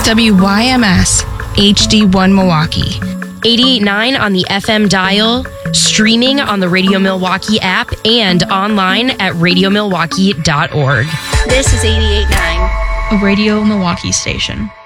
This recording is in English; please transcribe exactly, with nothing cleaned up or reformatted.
W Y M S H D one Milwaukee. eighty-eight point nine on the F M dial, streaming on the Radio Milwaukee app, and online at radio milwaukee dot org. This is eighty-eight point nine. A Radio Milwaukee station.